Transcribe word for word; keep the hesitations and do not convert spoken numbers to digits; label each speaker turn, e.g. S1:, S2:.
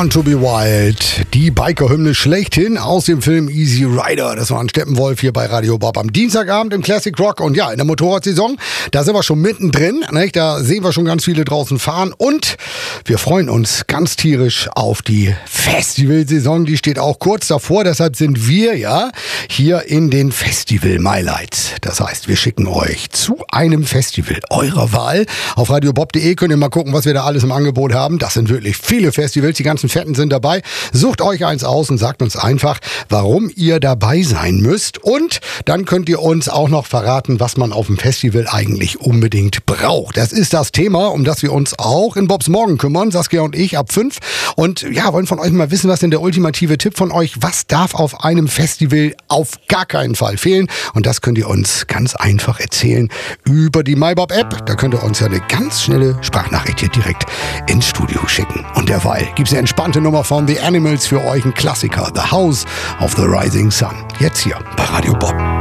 S1: Born to be Wild, die Biker-Hymne schlechthin aus dem Film Easy Rider. Das war ein Steppenwolf hier bei Radio Bob am Dienstagabend im Classic Rock. Und ja, in der Motorradsaison, da sind wir schon mittendrin. Nicht? Da sehen wir schon ganz viele draußen fahren. Und wir freuen uns ganz tierisch auf die Festivalsaison. Die steht auch kurz davor. Deshalb sind wir ja hier in den Festival MyLights. Das heißt, wir schicken euch zu einem Festival eurer Wahl. Auf radiobob punkt de könnt ihr mal gucken, was wir da alles im Angebot haben. Das sind wirklich viele Festivals. Die ganzen Fetten sind dabei. Sucht euch eins aus und sagt uns einfach, warum ihr dabei sein müsst. Und dann könnt ihr uns auch noch verraten, was man auf dem Festival eigentlich unbedingt braucht. Das ist das Thema, um das wir uns auch in Bobs Morgen kümmern. Saskia und ich ab fünf. Und ja, wollen von euch mal wissen, was denn der ultimative Tipp von euch? Was darf auf einem Festival auf gar keinen Fall fehlen? Und das könnt ihr uns ganz einfach erzählen über die MyBob-App. Da könnt ihr uns ja eine ganz schnelle Sprachnachricht hier direkt ins Studio schicken. Und derweil gibt es eine entspannte Nummer von The Animals für euch, ein Klassiker, The House of the Rising Sun. Jetzt hier bei Radio Bob.